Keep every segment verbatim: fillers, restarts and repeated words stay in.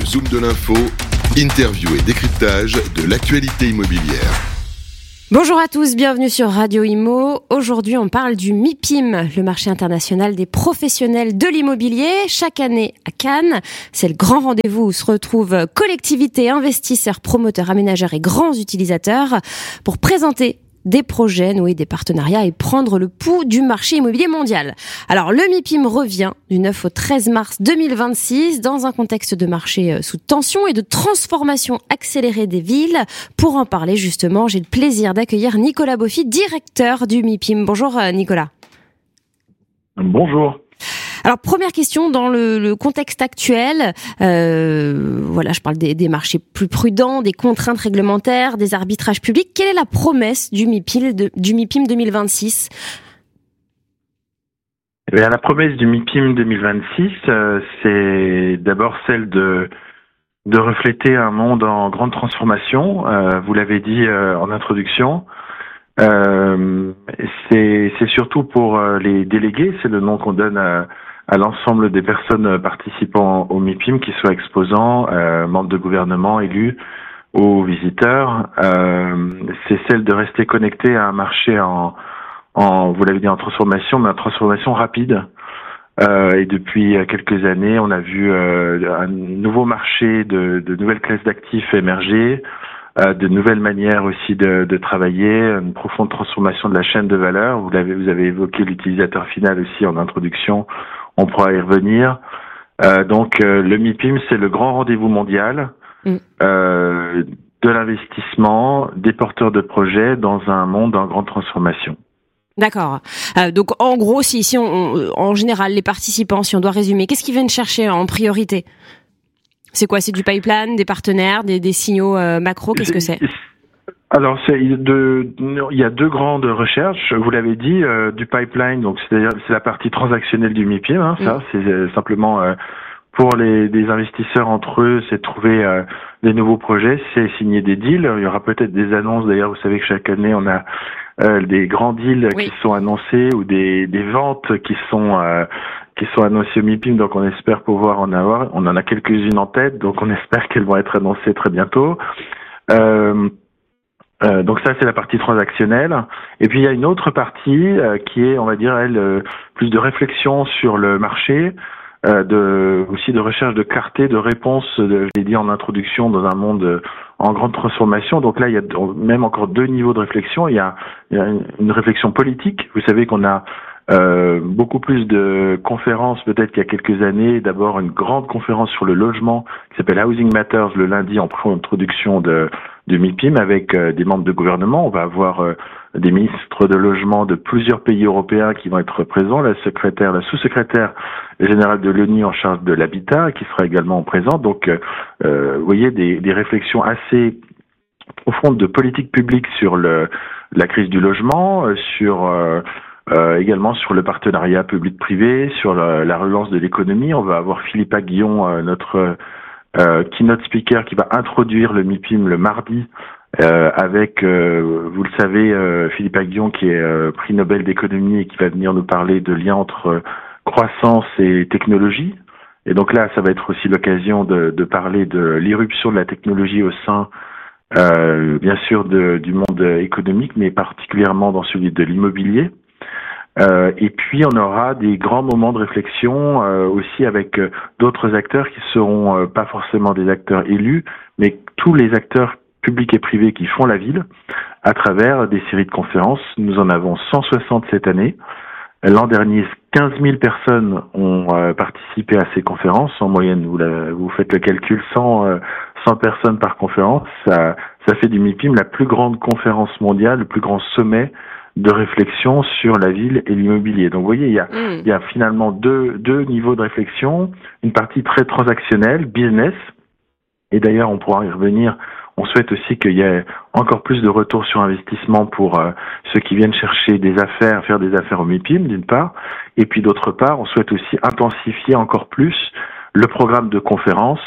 Zoom de l'info, interview et décryptage de l'actualité immobilière. Bonjour à tous, bienvenue sur Radio Imo. Aujourd'hui, on parle du MIPIM, le marché international des professionnels de l'immobilier. Chaque année à Cannes, c'est le grand rendez-vous où se retrouvent collectivités, investisseurs, promoteurs, aménageurs et grands utilisateurs pour présenter des projets, nouer des partenariats et prendre le pouls du marché immobilier mondial. Alors, le MIPIM revient du neuf au treize mars deux mille vingt-six dans un contexte de marché sous tension et de transformation accélérée des villes. Pour en parler, justement, j'ai le plaisir d'accueillir Nicolas Boffy, directeur du MIPIM. Bonjour Nicolas. Bonjour. Alors, première question, dans le, le contexte actuel, euh, voilà, je parle des, des marchés plus prudents, des contraintes réglementaires, des arbitrages publics. Quelle est la promesse du MIPIM, de, du MIPIM deux mille vingt-six ? Eh bien, la promesse du MIPIM deux mille vingt-six, euh, c'est d'abord celle de, de refléter un monde en grande transformation. Euh, vous l'avez dit euh, en introduction. Euh, c'est, c'est surtout pour euh, les délégués, c'est le nom qu'on donne à, à l'ensemble des personnes participant au MIPIM, qu'ils soient exposants, euh, membres de gouvernement, élus ou visiteurs. Euh, c'est celle de rester connecté à un marché en, en vous l'avez dit, en transformation, mais en transformation rapide. Euh, et depuis quelques années, on a vu euh, un nouveau marché de, de nouvelles classes d'actifs émerger, euh, de nouvelles manières aussi de, de travailler, une profonde transformation de la chaîne de valeur. Vous l'avez, vous avez évoqué l'utilisateur final aussi en introduction. On pourra y revenir. Euh, donc, euh, le MIPIM, c'est le grand rendez-vous mondial mm. euh, de l'investissement, des porteurs de projets dans un monde en grande transformation. D'accord. Euh, donc, en gros, si, si on, on, en général, les participants, si on doit résumer, qu'est-ce qu'ils viennent chercher en priorité ? C'est quoi ? C'est du pipeline, des partenaires, des, des signaux euh, macro ? Qu'est-ce que c'est ? Alors, c'est de, il y a deux grandes recherches. Vous l'avez dit, euh, du pipeline, donc c'est-à-dire c'est la partie transactionnelle du MIPIM. Hein, ça, mmh. c'est simplement euh, pour les des investisseurs entre eux, c'est trouver euh, des nouveaux projets, c'est signer des deals. Il y aura peut-être des annonces. D'ailleurs, vous savez que chaque année, on a euh, des grands deals oui. qui sont annoncés ou des des ventes qui sont euh, qui sont annoncées au MIPIM. Donc, on espère pouvoir en avoir. On en a quelques-unes en tête, donc on espère qu'elles vont être annoncées très bientôt. Euh, Euh, donc ça, c'est la partie transactionnelle. Et puis, il y a une autre partie euh, qui est, on va dire, elle, euh, plus de réflexion sur le marché, euh, de, aussi de recherche de clarté, de réponse, de, je l'ai dit en introduction, dans un monde euh, en grande transformation. Donc là, il y a même encore deux niveaux de réflexion. Il y a, il y a une, une réflexion politique. Vous savez qu'on a euh, beaucoup plus de conférences peut-être qu'il y a quelques années. D'abord, une grande conférence sur le logement qui s'appelle Housing Matters le lundi en introduction de du MIPIM avec euh, des membres de gouvernement. On va avoir euh, des ministres de logement de plusieurs pays européens qui vont être présents, la secrétaire, la sous-secrétaire générale de l'ONU en charge de l'habitat qui sera également présente. Donc, euh, vous voyez, des, des réflexions assez profondes de politique publique sur le, la crise du logement, euh, sur euh, euh, également sur le partenariat public-privé, sur la, la relance de l'économie. On va avoir Philippe Aghion, euh, notre Euh, keynote speaker qui va introduire le MIPIM le mardi euh, avec, euh, vous le savez, euh, Philippe Aghion qui est euh, prix Nobel d'économie et qui va venir nous parler de lien entre euh, croissance et technologie. Et donc là, ça va être aussi l'occasion de, de parler de l'irruption de la technologie au sein, euh, bien sûr, de, du monde économique, mais particulièrement dans celui de l'immobilier. Euh, et puis on aura des grands moments de réflexion euh, aussi avec euh, d'autres acteurs qui seront euh, pas forcément des acteurs élus, mais tous les acteurs publics et privés qui font la ville à travers des séries de conférences. Nous en avons cent soixante cette année. L'an dernier, quinze mille personnes ont euh, participé à ces conférences. En moyenne, vous, la, vous faites le calcul, cent, euh, cent personnes par conférence. Ça, ça fait du MIPIM la plus grande conférence mondiale, le plus grand sommet de réflexion sur la ville et l'immobilier. Donc, vous voyez, il y a, mmh. il y a finalement deux, deux niveaux de réflexion. Une partie très transactionnelle, business. Et d'ailleurs, on pourra y revenir. On souhaite aussi qu'il y ait encore plus de retour sur investissement pour euh, ceux qui viennent chercher des affaires, faire des affaires au MIPIM, d'une part. Et puis, d'autre part, on souhaite aussi intensifier encore plus le programme de conférences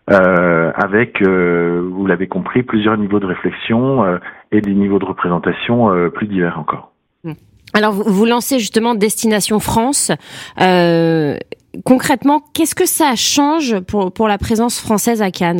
euh, avec, euh, vous l'avez compris, plusieurs niveaux de réflexion euh, et des niveaux de représentation euh, plus divers encore. Alors, vous, vous lancez justement Destination France. Euh, concrètement, qu'est-ce que ça change pour, pour la présence française à Cannes ?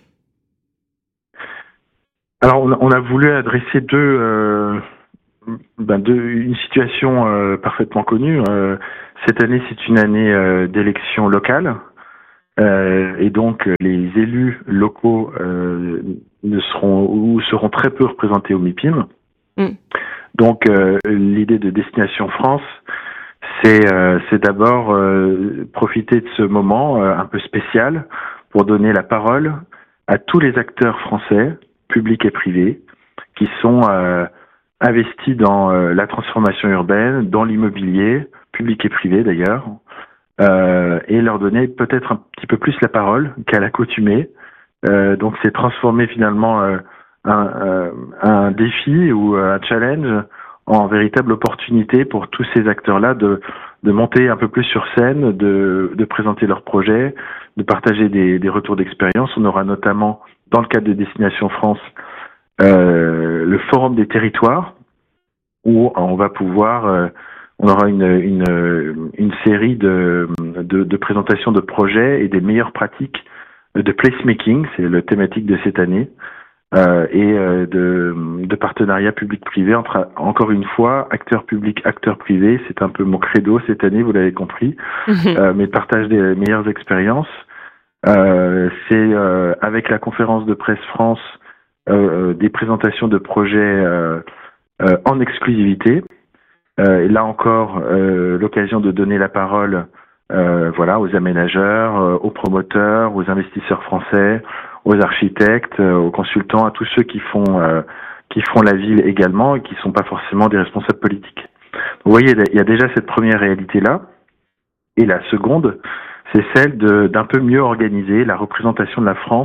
Alors, on a, on a voulu adresser deux, euh, ben deux, une situation euh, parfaitement connue. Euh, cette année, c'est une année euh, d'élection locale, euh, et donc les élus locaux euh, ne seront ou seront très peu représentés au MIPIM. Mm. Donc, euh, l'idée de Destination France, c'est, euh, c'est d'abord euh, profiter de ce moment euh, un peu spécial pour donner la parole à tous les acteurs français, publics et privés, qui sont euh, investis dans euh, la transformation urbaine, dans l'immobilier, public et privé d'ailleurs, euh, et leur donner peut-être un petit peu plus la parole qu'à l'accoutumée. Euh, donc c'est transformer finalement euh, un, euh, un défi ou un challenge en véritable opportunité pour tous ces acteurs-là de, de monter un peu plus sur scène, de, de présenter leurs projets, de partager des, des retours d'expérience. On aura notamment, dans le cadre de Destination France, euh, le Forum des territoires, où on va pouvoir, euh, on aura une, une, une série de, de, de présentations de projets et des meilleures pratiques de placemaking, c'est le thématique de cette année, euh, et euh, de, de partenariat public-privé entre, encore une fois, acteurs publics, acteurs privés. C'est un peu mon credo cette année, vous l'avez compris, euh, mais partage des meilleures expériences. Euh, c'est euh, avec la conférence de presse France euh, des présentations de projets euh, euh, en exclusivité. Euh, et là encore, euh, l'occasion de donner la parole euh, voilà, aux aménageurs, euh, aux promoteurs, aux investisseurs français, aux architectes, euh, aux consultants, à tous ceux qui font euh, qui font la ville également et qui sont pas forcément des responsables politiques. Vous voyez, il y a déjà cette première réalité-là. Et la seconde, c'est celle de, d'un peu mieux organiser la représentation de la France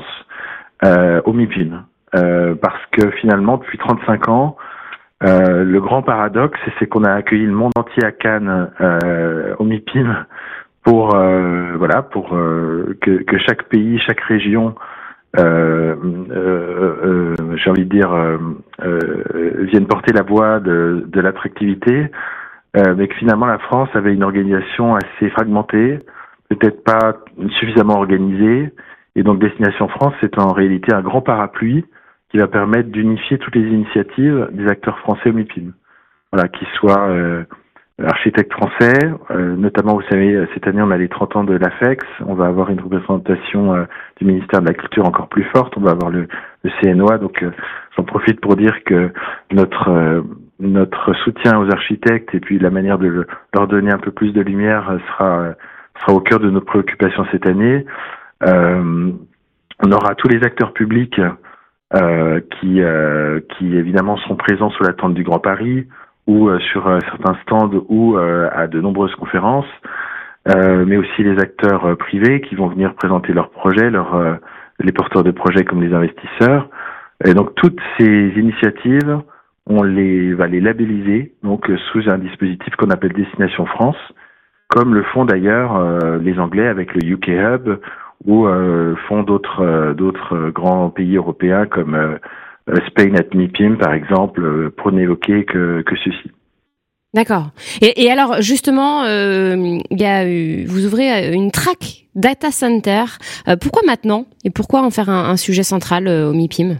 euh, au MIPIM. Euh, parce que finalement, depuis trente-cinq ans, euh, le grand paradoxe, c'est qu'on a accueilli le monde entier à Cannes euh, au MIPIM pour euh, voilà pour euh, que, que chaque pays, chaque région, euh, euh, euh, j'ai envie de dire, euh, euh, vienne porter la voix de, de l'attractivité, euh, mais que finalement la France avait une organisation assez fragmentée, peut-être pas suffisamment organisée, et donc Destination France, c'est en réalité un grand parapluie qui va permettre d'unifier toutes les initiatives des acteurs français au MIPIM. Voilà, qu'ils soient euh, architectes français, euh, notamment, vous savez, cette année on a les trente ans de l'A F E X, on va avoir une représentation euh, du ministère de la Culture encore plus forte, on va avoir le, le C N O A, donc euh, j'en profite pour dire que notre euh, notre soutien aux architectes et puis la manière de le, leur donner un peu plus de lumière euh, sera euh, sera au cœur de nos préoccupations cette année. Euh, on aura tous les acteurs publics euh, qui euh, qui évidemment seront présents sous la tente du Grand Paris ou euh, sur euh, certains stands ou euh, à de nombreuses conférences, euh, mais aussi les acteurs euh, privés qui vont venir présenter leurs projets, leurs euh, les porteurs de projets comme les investisseurs. Et donc toutes ces initiatives, on les va les labelliser donc euh, sous un dispositif qu'on appelle Destination France, comme le font d'ailleurs euh, les Anglais avec le U K Hub, ou euh, font d'autres euh, d'autres grands pays européens comme euh, Spain at MIPIM par exemple, euh, pour n'évoquer que que ceci. D'accord. Et, et alors justement, euh, il y a eu, vous ouvrez une track data center. Euh, pourquoi maintenant et pourquoi en faire un, un sujet central euh, au MIPIM?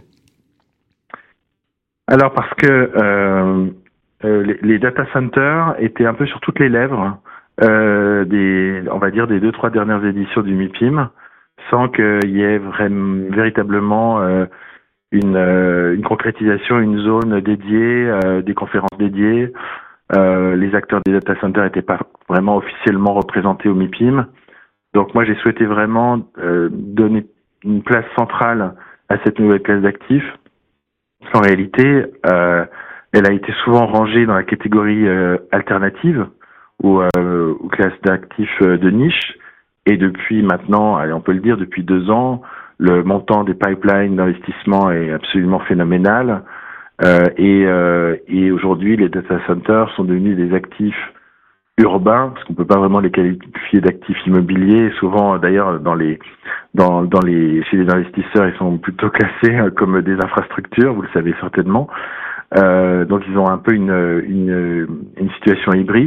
Alors parce que euh, euh, les, les data centers étaient un peu sur toutes les lèvres euh, des, on va dire des deux trois dernières éditions du MIPIM, sans qu'il y ait vraiment véritablement euh, une, euh, une concrétisation, une zone dédiée, euh, des conférences dédiées. Euh, les acteurs des data centers n'étaient pas vraiment officiellement représentés au MIPIM. Donc moi j'ai souhaité vraiment euh, donner une place centrale à cette nouvelle classe d'actifs. En réalité, euh, elle a été souvent rangée dans la catégorie euh, alternative ou, euh, ou classe d'actifs euh, de niche. Et depuis maintenant, allez, on peut le dire, depuis deux ans, le montant des pipelines d'investissement est absolument phénoménal. Euh, et, euh, et aujourd'hui, les data centers sont devenus des actifs urbains, parce qu'on peut pas vraiment les qualifier d'actifs immobiliers. Souvent, d'ailleurs, dans les, dans, dans les, chez les investisseurs, ils sont plutôt classés comme des infrastructures. Vous le savez certainement. Euh, donc, ils ont un peu une, une, une situation hybride.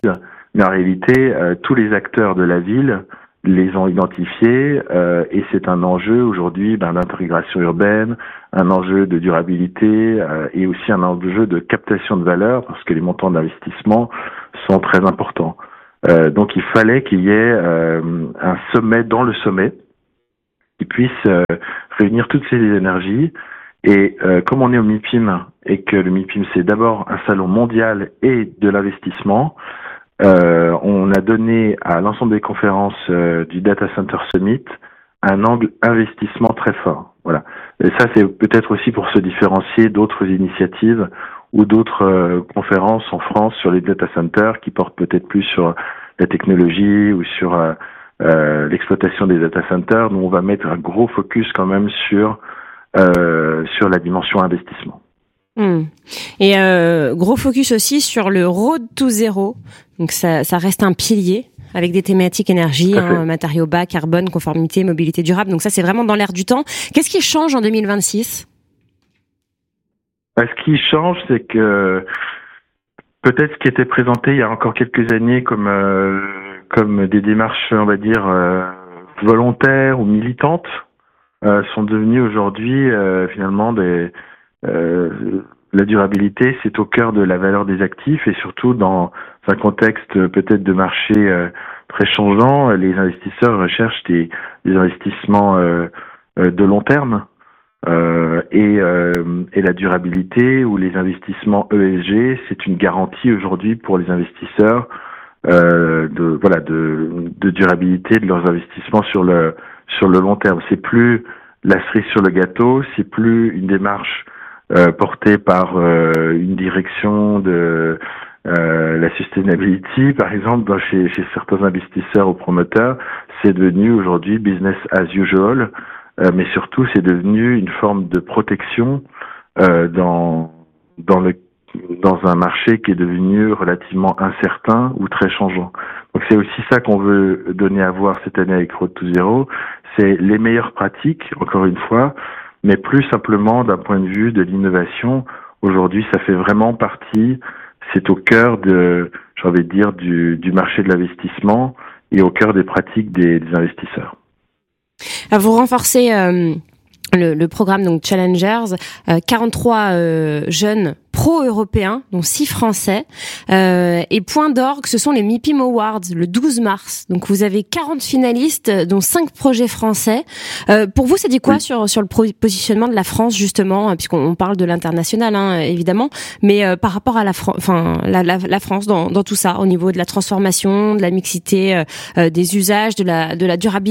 mais en réalité, euh, tous les acteurs de la ville les ont identifiés euh, et c'est un enjeu aujourd'hui ben, d'intégration urbaine, un enjeu de durabilité euh, et aussi un enjeu de captation de valeur parce que les montants d'investissement sont très importants. Euh, donc il fallait qu'il y ait euh, un sommet dans le sommet qui puisse euh, réunir toutes ces énergies. Et euh, comme on est au MIPIM et que le MIPIM c'est d'abord un salon mondial et de l'investissement, euh, on a donné à l'ensemble des conférences euh, du Data Center Summit un angle investissement très fort. Voilà. Et ça c'est peut-être aussi pour se différencier d'autres initiatives ou d'autres euh, conférences en France sur les data centers qui portent peut-être plus sur la technologie ou sur euh, euh, l'exploitation des data centers. Nous on va mettre un gros focus quand même sur Euh, sur la dimension investissement. Mmh. Et euh, gros focus aussi sur le Road to Zero. Donc ça, ça reste un pilier avec des thématiques énergie, hein, matériaux bas, carbone, conformité, mobilité durable. Donc ça, c'est vraiment dans l'air du temps. Qu'est-ce qui change en deux mille vingt-six ? Ce qui change, c'est que peut-être ce qui était présenté il y a encore quelques années comme euh, comme des démarches, on va dire, euh, volontaires ou militantes, Euh, sont devenus aujourd'hui euh, finalement des euh, la durabilité, c'est au cœur de la valeur des actifs et surtout dans un contexte peut-être de marché euh, très changeant, les investisseurs recherchent des, des investissements euh, euh, de long terme euh, et, euh, et la durabilité ou les investissements E S G, c'est une garantie aujourd'hui pour les investisseurs euh, de voilà de, de durabilité de leurs investissements sur le sur le long terme. C'est plus la cerise sur le gâteau, c'est plus une démarche euh, portée par euh, une direction de euh, la sustainability, par exemple, dans, chez, chez certains investisseurs ou promoteurs. C'est devenu aujourd'hui business as usual, euh, mais surtout c'est devenu une forme de protection euh, dans dans le dans un marché qui est devenu relativement incertain ou très changeant. Donc c'est aussi ça qu'on veut donner à voir cette année avec Road to Zero, c'est les meilleures pratiques, encore une fois, mais plus simplement d'un point de vue de l'innovation. Aujourd'hui, ça fait vraiment partie, c'est au cœur de, j'ai envie de dire, du, du marché de l'investissement et au cœur des pratiques des, des investisseurs. Vous renforcez euh, le, le programme donc Challengers, euh, quarante-trois euh, jeunes pro-européens, dont six Français. Euh, et point d'orgue, ce sont les MIPIM Awards, le douze mars. Donc vous avez quarante finalistes, dont cinq projets français. Euh, pour vous, ça dit quoi oui. sur sur le pro- positionnement de la France, justement, puisqu'on parle de l'international, hein, évidemment, mais euh, par rapport à la, Fran- enfin, la, la, la France dans, dans tout ça, au niveau de la transformation, de la mixité, euh, euh, des usages, de la, de la durabilité ?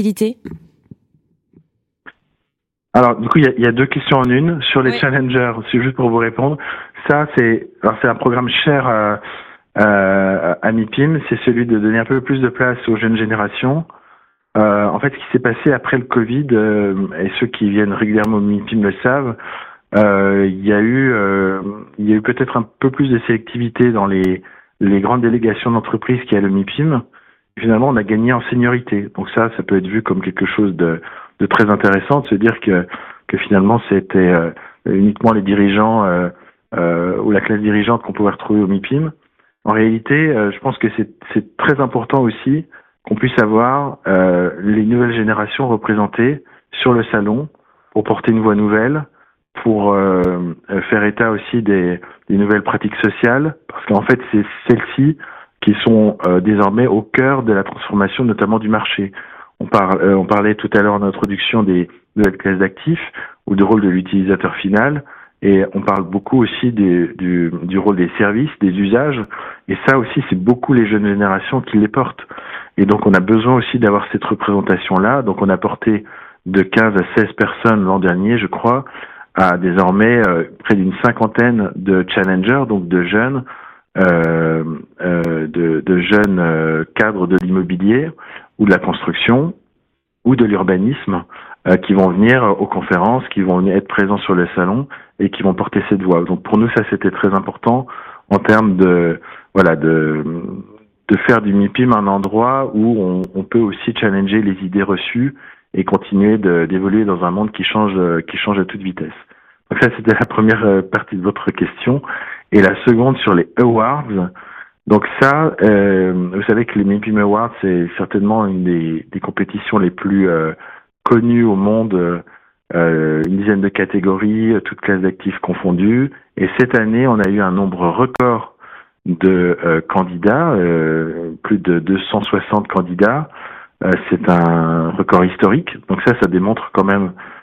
Alors, du coup, il y, y a deux questions en une. Sur les oui. challengers, c'est juste pour vous répondre. Ça, c'est, alors c'est un programme cher à, à, à MIPIM. C'est celui de donner un peu plus de place aux jeunes générations. Euh, en fait, ce qui s'est passé après le Covid, euh, et ceux qui viennent régulièrement au MIPIM le savent, euh, il y a eu, euh, il y a eu peut-être un peu plus de sélectivité dans les, les grandes délégations d'entreprises qu'il y a le MIPIM. Et finalement, on a gagné en seniorité. Donc ça, ça peut être vu comme quelque chose de de très intéressant de se dire que que finalement c'était euh, uniquement les dirigeants euh, euh, ou la classe dirigeante qu'on pouvait retrouver au MIPIM. En réalité, euh, je pense que c'est c'est très important aussi qu'on puisse avoir euh, les nouvelles générations représentées sur le salon pour porter une voix nouvelle, pour euh, faire état aussi des, des nouvelles pratiques sociales, parce qu'en fait c'est celles-ci qui sont euh, désormais au cœur de la transformation, notamment du marché. On, parle, euh, on parlait tout à l'heure en introduction des nouvelles classes d'actifs ou du rôle de l'utilisateur final, et on parle beaucoup aussi des, du, du rôle des services, des usages, et ça aussi c'est beaucoup les jeunes générations qui les portent. Et donc on a besoin aussi d'avoir cette représentation-là. Donc on a porté de quinze à seize personnes l'an dernier, je crois, à désormais euh, près d'une cinquantaine de challengers, donc de jeunes, euh, euh, de, de jeunes euh, cadres de l'immobilier ou de la construction ou de l'urbanisme euh, qui vont venir aux conférences, qui vont venir être présents sur le salon et qui vont porter cette voix. Donc pour nous ça c'était très important en termes de voilà de de faire du MIPIM un endroit où on, on peut aussi challenger les idées reçues et continuer de, d'évoluer dans un monde qui change qui change à toute vitesse. Donc ça c'était la première partie de votre question. Et la seconde sur les awards, Donc ça, euh, vous savez que les MIPIM Awards, c'est certainement une des, des compétitions les plus euh, connues au monde, euh, une dizaine de catégories, toutes classes d'actifs confondues. Et cette année, on a eu un nombre record de euh, candidats, euh, plus de deux cent soixante candidats. Euh, c'est un record historique. Donc ça, ça démontre quand même